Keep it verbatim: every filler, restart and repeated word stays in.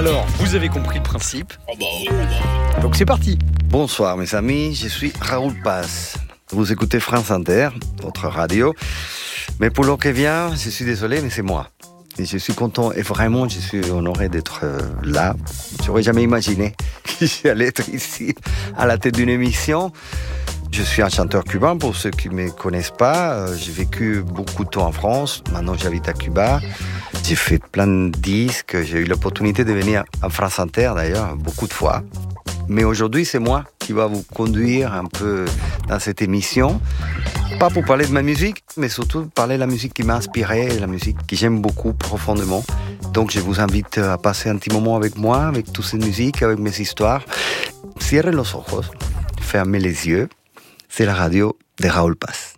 Alors, vous avez compris le principe. Donc c'est parti. Bonsoir mes amis, je suis Raoul Paz. Vous écoutez France Inter, votre radio. Mais pour l'heure qui vient, je suis désolé, mais c'est moi. Et je suis content et vraiment, je suis honoré d'être là. Je n'aurais jamais imaginé que j'allais être ici, à la tête d'une émission. Je suis un chanteur cubain, pour ceux qui ne me connaissent pas. J'ai vécu beaucoup de temps en France. Maintenant, j'habite à Cuba. J'ai fait plein de disques. J'ai eu l'opportunité de venir à France Inter, d'ailleurs, beaucoup de fois. Mais aujourd'hui, c'est moi qui va vous conduire un peu dans cette émission. Pas pour parler de ma musique, mais surtout parler de la musique qui m'a inspiré, la musique que j'aime beaucoup profondément. Donc, je vous invite à passer un petit moment avec moi, avec toutes ces musiques, avec mes histoires. Cierren los ojos, fermez les yeux. C'est la radio de Raoul Paz.